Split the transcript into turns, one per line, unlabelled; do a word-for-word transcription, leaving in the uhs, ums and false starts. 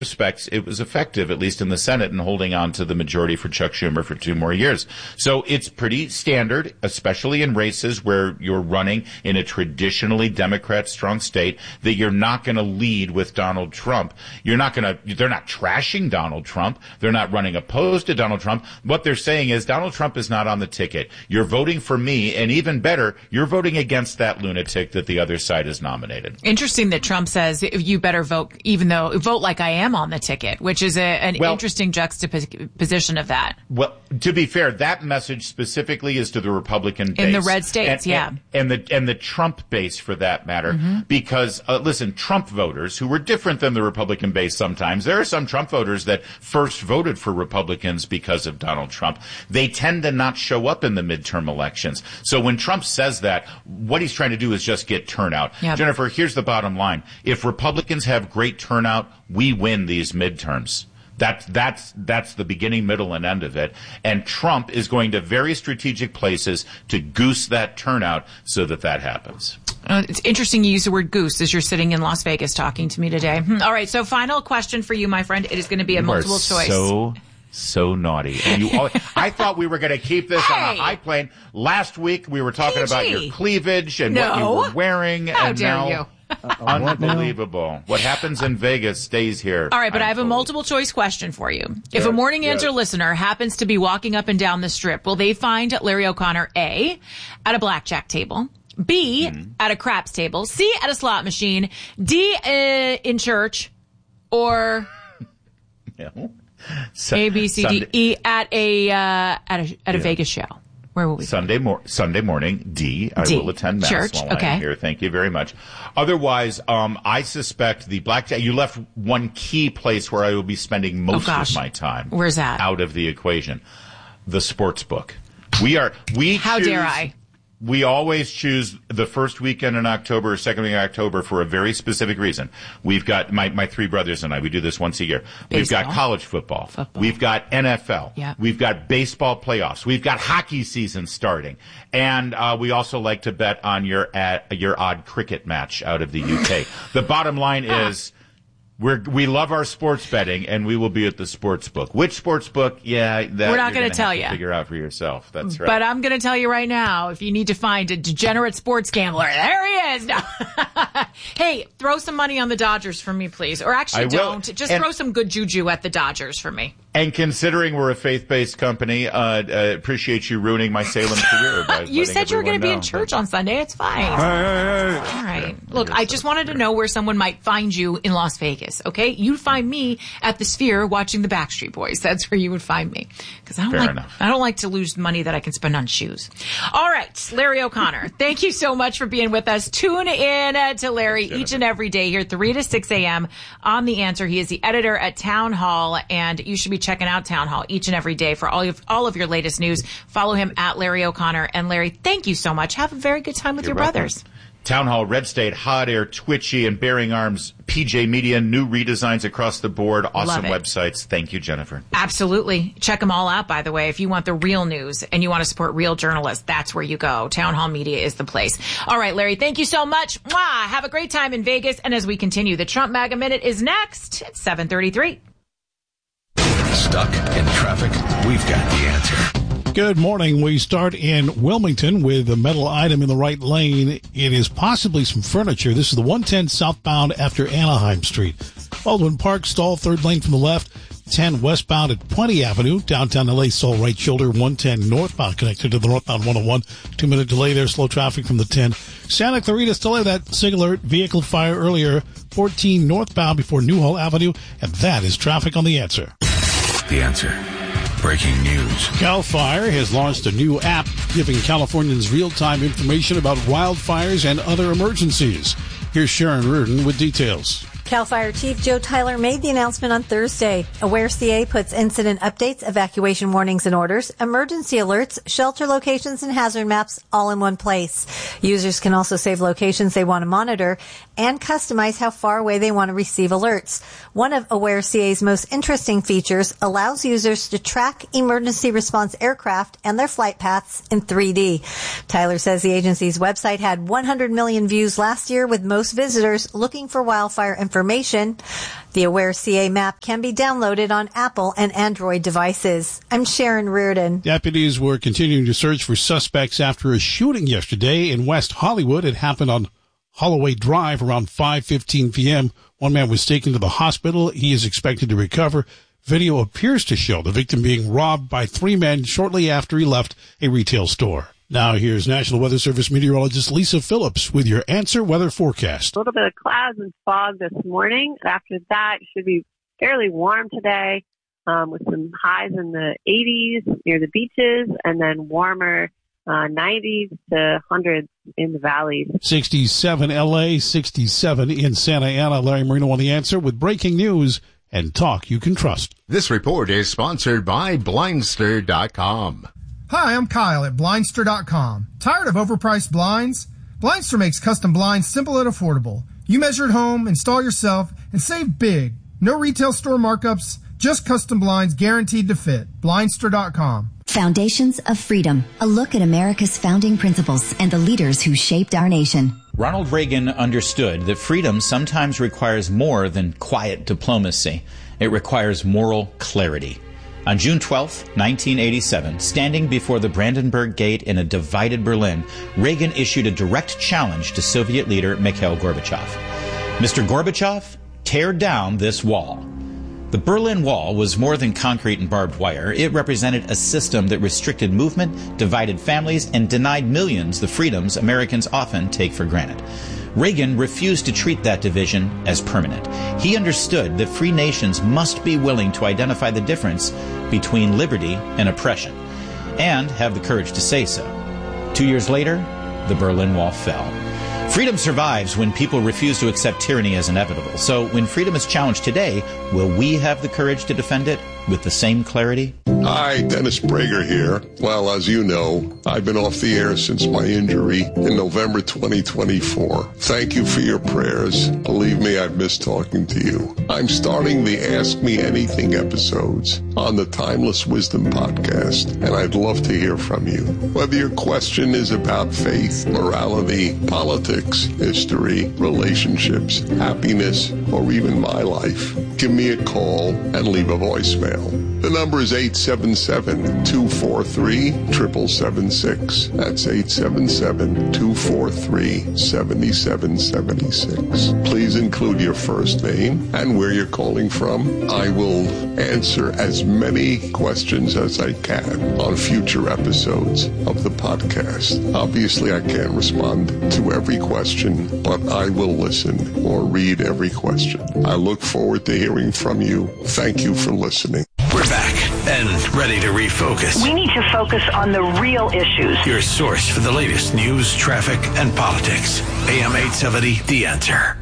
respects, it was effective, at least in the Senate, in holding on to the majority for Chuck Schumer for two more years. So it's pretty standard, especially in races where you're running in a traditionally Democrat-strong state, that you're not going to lead with Donald Trump. You're not going to, they're not trashing Donald Trump. They're not running opposed to Donald Trump. What they're saying is Donald Trump is not on the ticket. You're voting for me, and even better, you're voting against that lunatic that the other side has nominated.
Interesting that Trump says you better vote, even though, vote like I am on the ticket, which is a, an well, interesting juxtaposition of that.
Well, to be fair, that message specifically is to the Republican base.
In the red states,
and,
yeah.
And, and the and the Trump base, for that matter. Mm-hmm. Because, uh, listen, Trump voters, who were different than the Republican base sometimes, there are some Trump voters that first voted for Republicans because of Donald Trump. They tend to not show up in the midterm elections. So when Trump says that, what he's trying to do is just get turnout. Yep. Jennifer, here's the bottom line. If Republicans have great turnout, we win these midterms. That's, that's, that's the beginning, middle, and end of it. And Trump is going to very strategic places to goose that turnout so that that happens.
Uh, it's interesting you use the word goose as you're sitting in Las Vegas talking to me today. Hmm. All right, so final question for you, my friend. It is going to be a
you
multiple
are
choice.
So So naughty. And you always, I thought we were going to keep this
hey.
on a high plane. Last week we were talking
P G.
about your cleavage and
no.
what you were wearing.
How
and
dare
now,
you?
Unbelievable. What happens in Vegas stays here.
All right, but
I'm
I have
told.
a multiple choice question for you. If
yeah,
a Morning Answer
yeah.
listener happens to be walking up and down the strip, will they find Larry O'Connor A, at a blackjack table, B, mm-hmm. at a craps table, C, at a slot machine, D, uh, in church, or
no. So,
A, B, C,
Sunday,
D, E, at a, uh, at a, at a
yeah.
Vegas show? Where will we?
Sunday, mor- Sunday morning, D. I
D.
will attend Mass
Church.
while
Okay.
I'm here. Thank you very much. Otherwise, um, I suspect the blackjack, you left one key place where I will be spending most
oh, gosh.
of my time.
Where's that?
Out of the equation. The sports book. We are, we
How
choose,
dare I?
We always choose the first weekend in October or second week in October for a very specific reason. We've got, my, my three brothers and I, we do this once a year.
Baseball.
We've got college football.
football.
We've got N F L.
Yeah.
We've got baseball playoffs. We've got hockey season starting. And uh, we also like to bet on your ad, your odd cricket match out of the U K. The bottom line is, We're, we love our sports betting, and we will be at the sports book. Which sports book? Yeah, that
we're not
going
to tell you.
Figure out for yourself. That's right.
But I'm going to tell you right now, if you need to find a degenerate sports gambler, there he is. No. Hey, throw some money on the Dodgers for me, please. Or actually,
I
don't.
will.
Just
and,
throw some good juju at the Dodgers for me.
And considering we're a faith-based company, uh, uh appreciate you ruining my Salem career. By
you said you were going to be
know.
in church on Sunday. It's fine.
Hey, hey,
hey. All right. Look, I just wanted to know where someone might find you in Las Vegas. Okay, you find me at the Sphere watching the Backstreet Boys. That's where you would find me. Because I don't
Fair
like
enough.
I don't like to lose money that I can spend on shoes. All right, Larry O'Connor. Thank you so much for being with us. Tune in uh, to Larry each and every day here, three to six a.m. on The Answer. He is the editor at Town Hall, and you should be checking out Town Hall each and every day for all of all of your latest news. Follow him at Larry O'Connor. And Larry, thank you so much. Have a very good time with
You're
your
welcome.
brothers.
Town Hall, Red State, Hot Air, Twitchy, and Bearing Arms, P J Media, new redesigns across the board, awesome websites. Thank you, Jennifer.
Absolutely. Check them all out, by the way. If you want the real news and you want to support real journalists, that's where you go. Town Hall Media is the place. All right, Larry, thank you so much. Mwah! Have a great time in Vegas. And as we continue, the Trump MAGA Minute is next at seven thirty-three.
Stuck in traffic? We've got the answer.
Good morning. We start in Wilmington with a metal item in the right lane. It is possibly some furniture. This is the one ten southbound after Anaheim Street. Baldwin Park stall, third lane from the left. ten westbound at Puente Avenue. Downtown L A stall right shoulder. one ten northbound connected to the northbound one oh one. Two minute delay there. Slow traffic from the ten. Santa Clarita still had that SIG alert vehicle fire earlier. fourteen northbound before Newhall Avenue. And that is traffic on The Answer.
The Answer. Breaking news.
CAL FIRE has launched a new app giving Californians real-time information about wildfires and other emergencies. Here's Sharon Reardon with details.
CAL FIRE Chief Joe Tyler made the announcement on Thursday. Aware C A puts incident updates, evacuation warnings and orders, emergency alerts, shelter locations, and hazard maps all in one place. Users can also save locations they want to monitor and customize how far away they want to receive alerts. One of Aware C A's most interesting features allows users to track emergency response aircraft and their flight paths in three D. Tyler says the agency's website had one hundred million views last year, with most visitors looking for wildfire information information. The Aware C A map can be downloaded on Apple and Android devices. I'm Sharon Reardon.
Deputies were continuing to search for suspects after a shooting yesterday in West Hollywood. It happened on Holloway Drive around five fifteen p.m. One man was taken to the hospital. He is expected to recover. Video appears to show the victim being robbed by three men shortly after he left a retail store. Now here's National Weather Service meteorologist Lisa Phillips with your Answer Weather forecast.
A little bit of clouds and fog this morning. After that, it should be fairly warm today um, with some highs in the eighties near the beaches and then warmer uh, nineties to hundreds in the valleys.
sixty-seven L A, sixty-seven in Santa Ana. Larry Marino on The Answer with breaking news and talk you can trust.
This report is sponsored by Blindster dot com.
Hi, I'm Kyle at Blindster dot com. Tired of overpriced blinds? Blindster makes custom blinds simple and affordable. You measure at home, install yourself, and save big. No retail store markups, just custom blinds guaranteed to fit. Blindster dot com.
Foundations of Freedom, a look at America's founding principles and the leaders who shaped our nation.
Ronald Reagan understood that freedom sometimes requires more than quiet diplomacy. It requires moral clarity. On June twelfth, nineteen eighty-seven, standing before the Brandenburg Gate in a divided Berlin, Reagan issued a direct challenge to Soviet leader Mikhail Gorbachev. Mister Gorbachev, tear down this wall. The Berlin Wall was more than concrete and barbed wire. It represented a system that restricted movement, divided families, and denied millions the freedoms Americans often take for granted. Reagan refused to treat that division as permanent. He understood that free nations must be willing to identify the difference between liberty and oppression, and have the courage to say so. Two years later, the Berlin Wall fell. Freedom survives when people refuse to accept tyranny as inevitable. So when freedom is challenged today, will we have the courage to defend it with the same clarity?
Hi, Dennis Prager here. Well, as you know, I've been off the air since my injury in November twenty twenty-four. Thank you for your prayers. Believe me, I've missed talking to you. I'm starting the Ask Me Anything episodes on the Timeless Wisdom podcast, and I'd love to hear from you. Whether your question is about faith, morality, politics, history, relationships, happiness, or even my life, give me a call and leave a voicemail. The number is eight seven seven, two four three, seven seven seven six. That's eight seven seven, two four three, seven seven seven six. Please include your first name and where you're calling from. I will answer as many questions as I can on future episodes of the podcast. Obviously, I can't respond to every question, but I will listen or read every question. I look forward to hearing from you. Thank you for listening.
We're back and ready to refocus.
We need to focus on the real issues.
Your source for the latest news, traffic, and politics. A M eight seventy, The Answer.